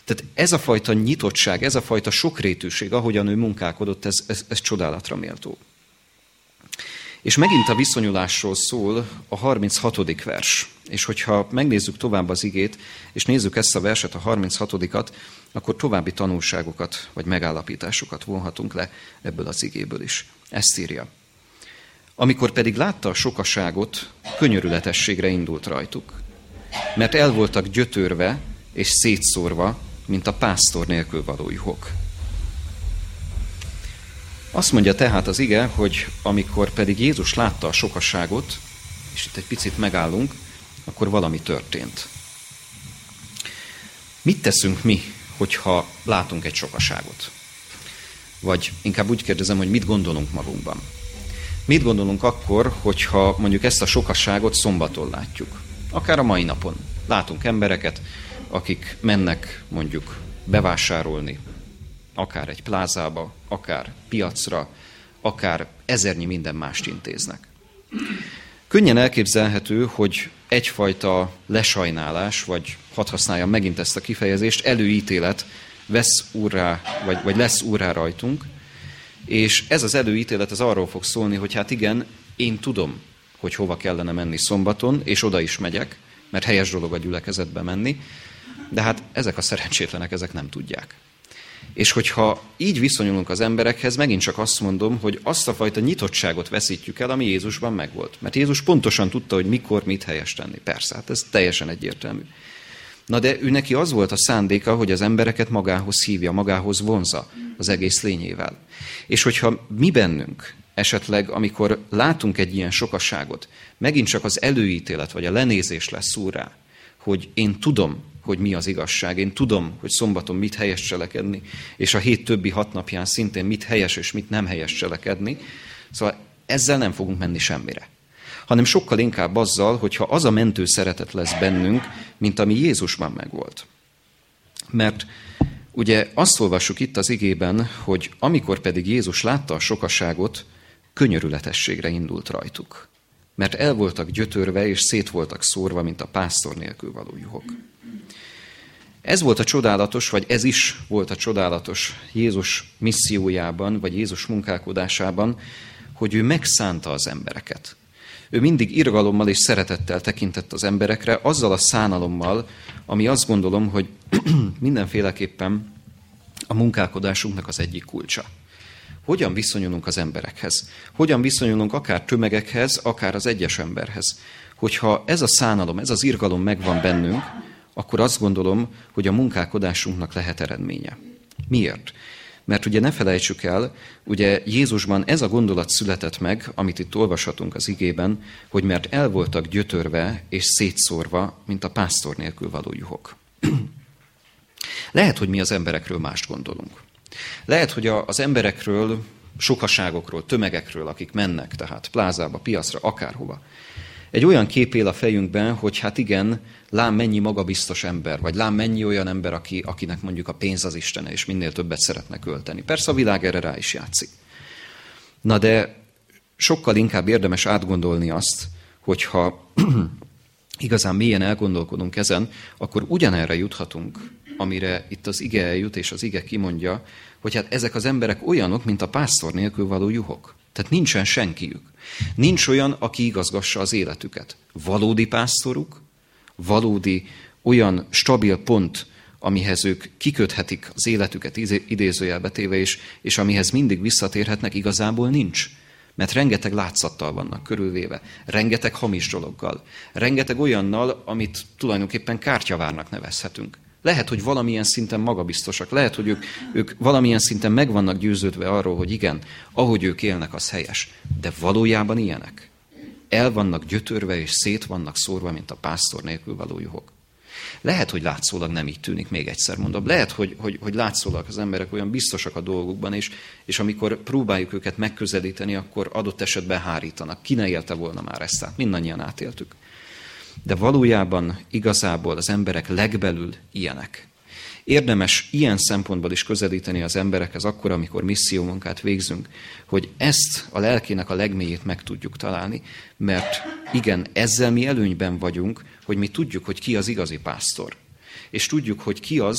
Tehát ez a fajta nyitottság, ez a fajta sokrétűség, ahogyan ő munkálkodott, ez csodálatra méltó. És megint a viszonyulásról szól a 36. vers. És hogyha megnézzük tovább az igét, és nézzük ezt a verset, a 36-at, akkor további tanulságokat, vagy megállapításokat vonhatunk le ebből az igéből is. Ezt írja. Amikor pedig látta a sokaságot, könyörületességre indult rajtuk, mert el voltak gyötörve és szétszórva, mint a pásztor nélkül való juhok. Azt mondja tehát az ige, hogy amikor pedig Jézus látta a sokaságot, és itt egy picit megállunk, akkor valami történt. Mit teszünk mi, hogyha látunk egy sokaságot? Vagy inkább úgy kérdezem, hogy mit gondolunk magunkban? Mit gondolunk akkor, hogyha mondjuk ezt a sokaságot szombaton látjuk? Akár a mai napon. Látunk embereket, akik mennek mondjuk bevásárolni, akár egy plázába, akár piacra, akár ezernyi minden mást intéznek. Könnyen elképzelhető, hogy egyfajta lesajnálás, vagy hadd használjam megint ezt a kifejezést, előítélet vesz úrrá, vagy lesz úrrá rajtunk, és ez az előítélet az arról fog szólni, hogy hát igen, én tudom, hogy hova kellene menni szombaton, és oda is megyek, mert helyes dolog a gyülekezetbe menni, de hát ezek a szerencsétlenek, ezek nem tudják. És hogyha így viszonyulunk az emberekhez, megint csak azt mondom, hogy azt a fajta nyitottságot veszítjük el, ami Jézusban megvolt. Mert Jézus pontosan tudta, hogy mikor, mit helyes tenni. Persze, hát ez teljesen egyértelmű. Na de ő neki az volt a szándéka, hogy az embereket magához hívja, magához vonza az egész lényével. És hogyha mi bennünk esetleg, amikor látunk egy ilyen sokaságot, megint csak az előítélet vagy a lenézés lesz úrrá, hogy én tudom, hogy mi az igazság, én tudom, hogy szombaton mit helyes cselekedni, és a hét többi 6 napján szintén mit helyes és mit nem helyes cselekedni. Szóval ezzel nem fogunk menni semmire. Hanem sokkal inkább azzal, hogyha az a mentő szeretet lesz bennünk, mint ami Jézusban megvolt. Mert ugye azt olvassuk itt az igében, hogy amikor pedig Jézus látta a sokaságot, könyörületességre indult rajtuk. Mert el voltak gyötörve és szét voltak szórva, mint a pásztor nélkül való juhok. Ez volt a csodálatos, vagy ez is volt a csodálatos Jézus missziójában, vagy Jézus munkálkodásában, hogy ő megszánta az embereket. Ő mindig irgalommal és szeretettel tekintett az emberekre, azzal a szánalommal, ami azt gondolom, hogy mindenféleképpen a munkálkodásunknak az egyik kulcsa. Hogyan viszonyulunk az emberekhez? Hogyan viszonyulunk akár tömegekhez, akár az egyes emberhez? Hogyha ez a szánalom, ez az irgalom megvan bennünk, akkor azt gondolom, hogy a munkálkodásunknak lehet eredménye. Miért? Mert ugye ne felejtsük el, ugye Jézusban ez a gondolat született meg, amit itt olvashatunk az igében, hogy mert el voltak gyötörve és szétszórva, mint a pásztor nélkül való juhok. Lehet, hogy mi az emberekről mást gondolunk. Lehet, hogy az emberekről, sokaságokról, tömegekről, akik mennek, tehát plázába, piacra, akárhova. Egy olyan kép él a fejünkben, hogy hát igen, lám mennyi magabiztos ember, vagy lám mennyi olyan ember, akinek mondjuk a pénz az istene, és minél többet szeretne költeni. Persze a világ erre rá is játszik. Na de sokkal inkább érdemes átgondolni azt, hogyha igazán mélyen elgondolkodunk ezen, akkor ugyanerre juthatunk, amire itt az ige eljut, és az ige kimondja, hogy hát ezek az emberek olyanok, mint a pásztor nélkül való juhok. Tehát nincsen senkiük. Nincs olyan, aki igazgassa az életüket. Valódi pásztoruk, valódi olyan stabil pont, amihez ők kiköthetik az életüket idézőjelbe téve, és amihez mindig visszatérhetnek, igazából nincs. Mert rengeteg látszattal vannak körülvéve, rengeteg hamis dologgal, rengeteg olyannal, amit tulajdonképpen kártyavárnak nevezhetünk. Lehet, hogy valamilyen szinten magabiztosak, lehet, hogy ők valamilyen szinten meg vannak győződve arról, hogy igen, ahogy ők élnek, az helyes. De valójában ilyenek. El vannak gyötörve és szét vannak szórva, mint a pásztor nélkül való juhok. Lehet, hogy látszólag nem így tűnik, még egyszer mondom. Lehet, hogy látszólag az emberek olyan biztosak a dolgukban, és amikor próbáljuk őket megközelíteni, akkor adott esetben hárítanak. Ki ne élte volna már ezt, tehát mindannyian átéltük. De valójában igazából az emberek legbelül ilyenek. Érdemes ilyen szempontból is közelíteni az emberekhez akkor, amikor missziómunkát végzünk, hogy ezt a lelkének a legmélyét meg tudjuk találni, mert igen, ezzel mi előnyben vagyunk, hogy mi tudjuk, hogy ki az igazi pásztor. És tudjuk, hogy ki az,